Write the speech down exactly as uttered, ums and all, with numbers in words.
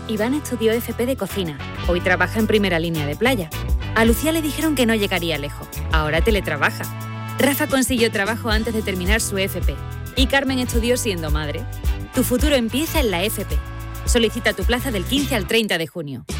Iván estudió F P de cocina. Hoy trabaja en primera línea de playa. A Lucía le dijeron que no llegaría lejos. Ahora teletrabaja. Rafa consiguió trabajo antes de terminar su F P. Y Carmen estudió siendo madre. Tu futuro empieza en la F P. Solicita tu plaza del quince al treinta de junio.